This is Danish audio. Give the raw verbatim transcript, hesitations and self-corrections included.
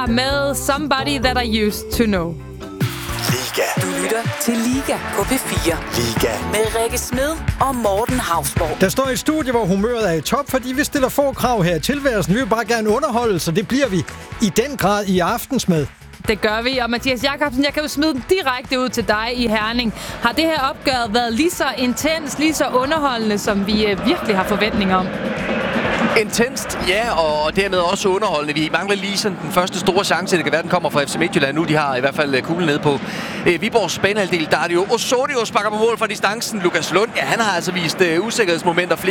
her med Somebody That I Used To Know. Liga. Du lytter til Liga på P fire. Liga. Med Rikke Smed og Morten Hausborg. Der står i studie, hvor humøret er i top, fordi vi stiller få krav her i tilværelsen. Vi vil bare gerne underholde, så det bliver vi i den grad i Aftensmad. Det gør vi, og Mathias Jakobsen, jeg kan jo smide den direkte ud til dig i Herning. Har det her opgør været lige så intens, lige så underholdende, som vi øh, virkelig har forventninger om? Intenst, ja, og dermed også underholdende. Vi mangler lige sådan den første store chance, det kan være, den kommer fra F C Midtjylland nu. De har i hvert fald kuglen nede på øh, Viborgs banehalvdel. Der er det jo Osorio sparker på mål fra distancen. Lukas Lund, ja, han har altså vist øh, usikkerhedsmomenter flere